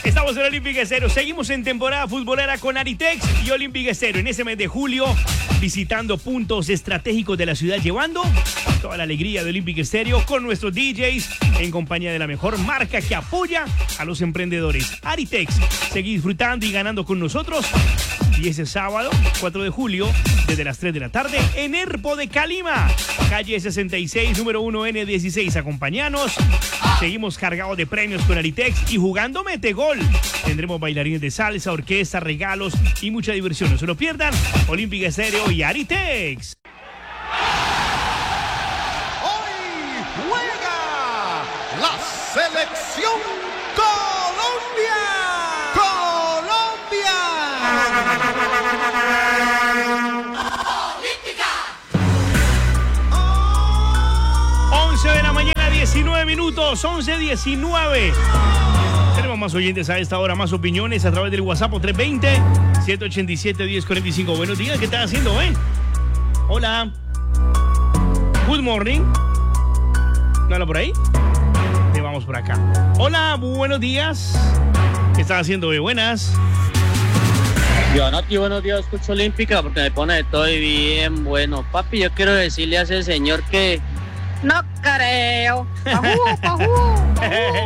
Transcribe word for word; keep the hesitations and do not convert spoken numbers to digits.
Estamos en Olympic Estéreo. Seguimos en temporada futbolera con Aritex y Olympic Estéreo. En ese mes de julio, visitando puntos estratégicos de la ciudad, llevando toda la alegría de Olympic Estéreo con nuestros D Js en compañía de la mejor marca que apoya a los emprendedores. Aritex, seguí disfrutando y ganando con nosotros. Y ese sábado, cuatro de julio, desde las tres de la tarde, en Herpo de Calima, calle sesenta y seis, número uno N dieciséis. Acompáñanos. Seguimos cargados de premios con Aritex y jugando Metegol. Tendremos bailarines de salsa, orquesta, regalos y mucha diversión. No se lo pierdan. Olympic Estéreo y Aritex. Hoy juega la selección Colombia. Colombia. once de la mañana, diecinueve minutos, once diecinueve. Tenemos más oyentes a esta hora, más opiniones a través del WhatsApp tres veinte, siete ochenta y siete, diez cuarenta y cinco. Buenos días, ¿qué estás haciendo, eh? Hola. Good morning. ¿No habla por ahí? Le vamos por acá. Hola, buenos días. ¿Qué estás haciendo, eh? Buenas. Yo no, tío, buenos días, escucho Olímpica porque me pone de todo y bien bueno. Papi, yo quiero decirle a ese señor que no creo. Pajú, pajú, pajú.